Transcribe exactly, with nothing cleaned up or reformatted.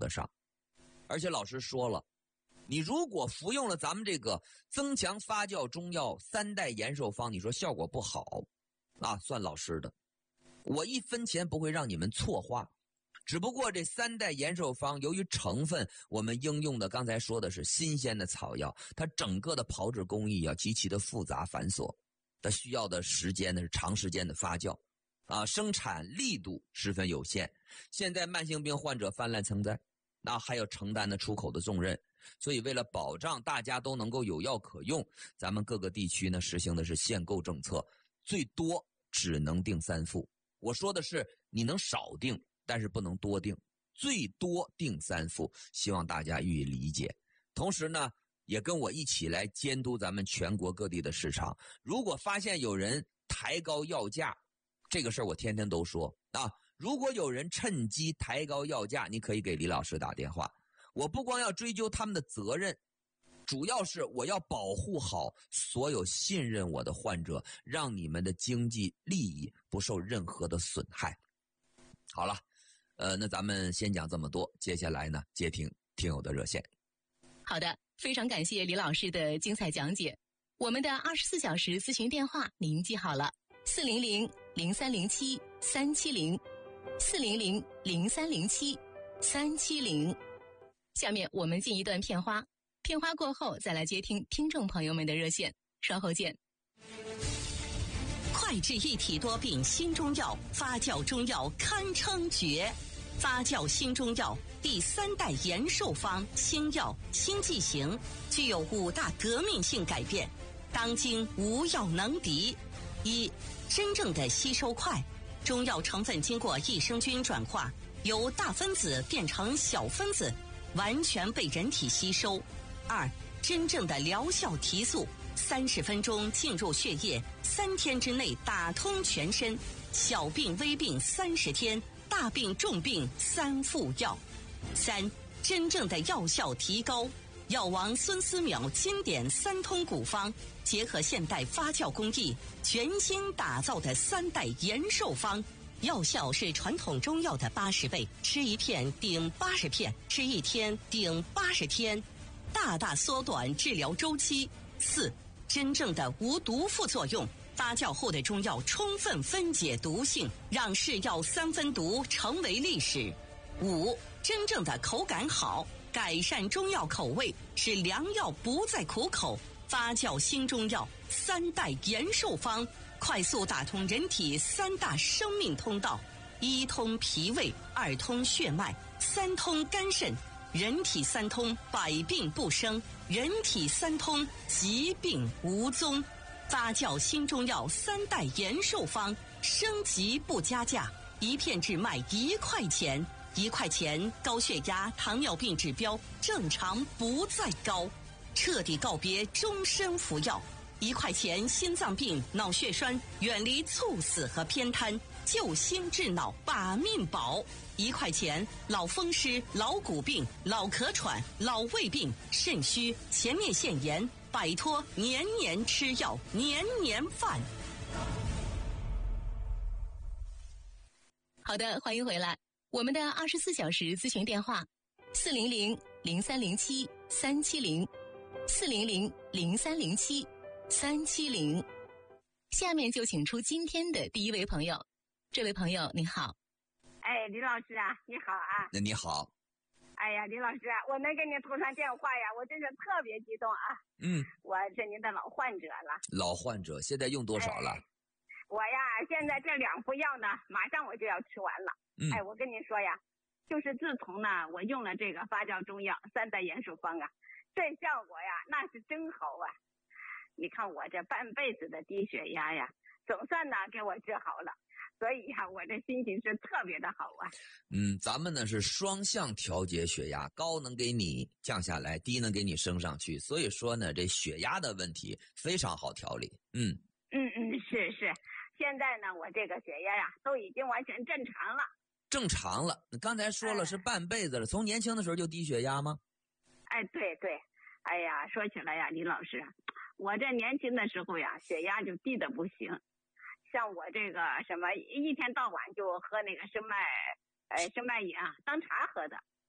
得上。而且老师说了，你如果服用了咱们这个增强发酵中药三代延寿方，你说效果不好啊，算老师的，我一分钱不会让你们错花。只不过这三代延寿方由于成分我们应用的刚才说的是新鲜的草药，它整个的炮制工艺要极其的复杂繁琐，它需要的时间呢是长时间的发酵啊，生产力度十分有限。现在慢性病患者泛滥成灾，那还有承担的出口的重任，所以为了保障大家都能够有药可用，咱们各个地区呢实行的是限购政策，最多只能订三副。我说的是你能少订，但是不能多订，最多订三副，希望大家予以理解。同时呢，也跟我一起来监督咱们全国各地的市场。如果发现有人抬高药价，这个事儿我天天都说啊，如果有人趁机抬高药价，你可以给李老师打电话。我不光要追究他们的责任，主要是我要保护好所有信任我的患者，让你们的经济利益不受任何的损害。好了，呃，那咱们先讲这么多，接下来呢，接听听友的热线。 好的，非常感谢李老师的精彩讲解。我们的二十四小时咨询电话您记好了，四零零零三零七三七零，四零零零三零七三七零。下面我们进一段片花，片花过后再来接听听众朋友们的热线，稍后见。 快治一体多病新中药，发酵中药堪称绝。发酵新中药第三代延寿方新药新剂型，具有五大革命性改变，当今无药能敌。一、真正的吸收快，中药成分经过益生菌转化，由大分子变成小分子，完全被人体吸收。二、真正的疗效提速，三十分钟进入血液，三天之内打通全身，小病微病三十天，大病重病三副药。三、真正的药效提高，药王孙思邈经典三通古方，结合现代发酵工艺，全新打造的三代延寿方，药效是传统中药的八十倍，吃一片顶八十片，吃一天顶八十天，大大缩短治疗周期。四、真正的无毒副作用，发酵后的中药充分分解毒性，让是药三分毒成为历史。五、真正的口感好，改善中药口味，使良药不再苦口。发酵新中药三代延寿方，快速打通人体三大生命通道：一通脾胃，二通血脉，三通肝肾。人体三通，百病不生；人体三通，疾病无踪。发酵新中药三代延寿方，升级不加价，一片只卖一块钱。一块钱，高血压、糖尿病指标正常不再高，彻底告别终身服药。一块钱，心脏病、脑血栓远离猝死和偏瘫，救心治脑把命保。一块钱，老风湿、老骨病、老咳喘、老胃病、肾虚、前列腺炎，摆脱年年吃药、年年犯。 好的，欢迎回来。我们的二十四小时咨询电话：四零零零三零七三七零，四零零零三零七三七零。下面就请出今天的第一位朋友。这位朋友你好。 哎，李老师啊，你好啊。 那你好。 哎呀，李老师啊，我能给您通上电话呀，我真是特别激动啊。 嗯， 我是您的老患者了。 老患者，现在用多少了？ 哎、我呀，现在这两副药呢，马上我就要吃完了。 嗯， 哎，我跟您说呀，就是自从呢，我用了这个发酵中药三代延寿方啊，这效果呀，那是真好啊。你看我这半辈子的低血压呀，总算呢给我治好了。所以呀、啊，我这心情是特别的好啊。 嗯，咱们呢是双向调节血压，高能给你降下来，低能给你升上去。所以说呢，这血压的问题非常好调理。嗯嗯嗯，是是。现在呢，我这个血压呀都已经完全正常了。 正常了。你刚才说了是半辈子了，从年轻的时候就低血压吗？ 哎，对对。哎呀，说起来呀，李老师，我这年轻的时候呀，血压就低得不行。像我这个什么一天到晚就喝那个生脉，呃，生脉饮啊，当茶喝的。